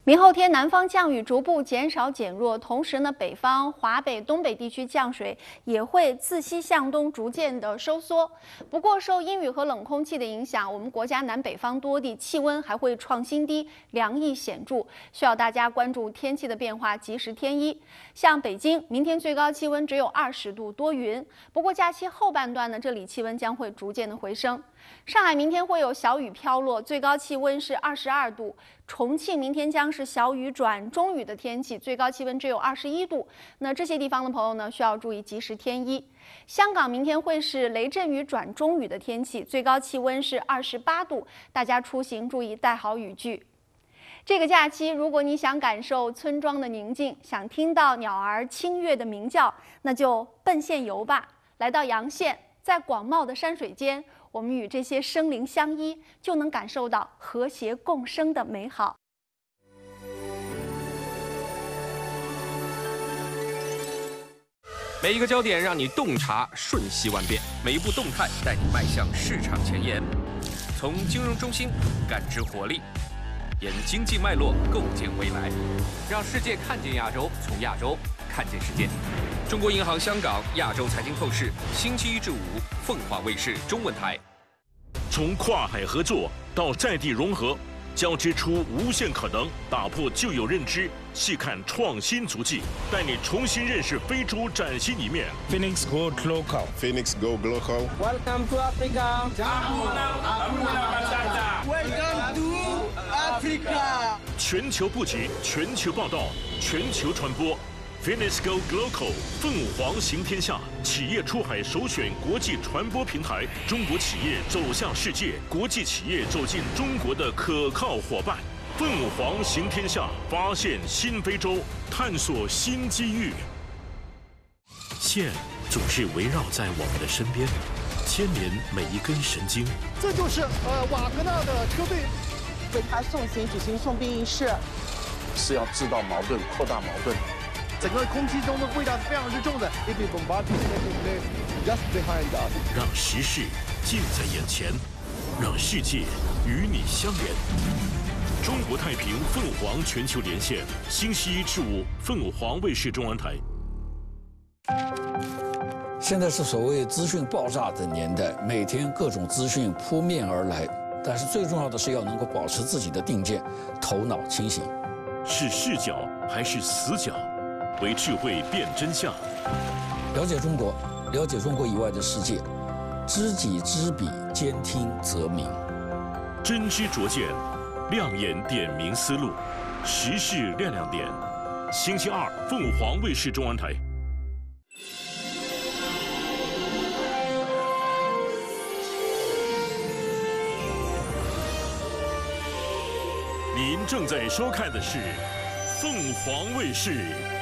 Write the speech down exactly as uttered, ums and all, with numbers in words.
明后天南方降雨逐步减少减弱，同时呢，北方、华北、东北地区降水也会自西向东逐渐的收缩。不过，受阴雨和冷空气的影响，我们国家南北方多地气温还会创新低，凉意显著，需要大家关注天气的变化，及时添衣。像北京，明天最高气温只有二十度，多云。不过假期后半段呢，这里气温将会逐渐的回升。上海明天会有小雨飘落，最高气温是二十二度。重庆明天将是小雨转中雨的天气，最高气温只有二十一度。那这些地方的朋友呢，需要注意及时添衣。香港明天会是雷阵雨转中雨的天气，最高气温是二十八度，大家出行注意带好雨具。这个假期，如果你想感受村庄的宁静，想听到鸟儿清越的鸣叫，那就奔县游吧。来到洋县，在广袤的山水间，我们与这些生灵相依，就能感受到和谐共生的美好。 每一个焦点让你洞察瞬息万变，每一步动态带你迈向市场前沿。从金融中心感知活力，沿经济脉络构建未来，让世界看见亚洲，从亚洲看见世界。中国银行香港亚洲财经透视，星期一至五，凤凰卫视中文台。 从跨海合作到在地融合，交织出无限可能，打破旧有认知，细看创新足迹，带你重新认识非洲崭新一面。 Phoenix Go Global. Phoenix Go Global. Welcome to Africa. Welcome to Africa. 全球布局，全球报道，全球传播。Phoenix Go Global 凤凰行天下，企业出海首选国际传播平台，中国企业走向世界，国际企业走进中国的可靠伙伴。凤凰行天下，发现新非洲，探索新机遇。线总是围绕在我们的身边，牵连每一根神经。 这就是呃瓦格纳的车队为他送行举行送兵仪式， 是要制造矛盾，扩大矛盾。 整个空气中的味道是非常之重的。Just behind us， 让时事近在眼前，让世界与你相连。中国太平凤凰全球连线，星期一至五，凤凰卫视中文台。 现在是所谓资讯爆炸的年代，每天各种资讯扑面而来，但是最重要的是要能够保持自己的定见，头脑清醒。 是视角还是死角？为智慧辨真相。 了解中国，了解中国以外的世界，知己知彼，兼听则明。 真知灼见，亮眼点明思路，时事亮亮点。星期二，凤凰卫视中文台。您正在收看的是凤凰卫视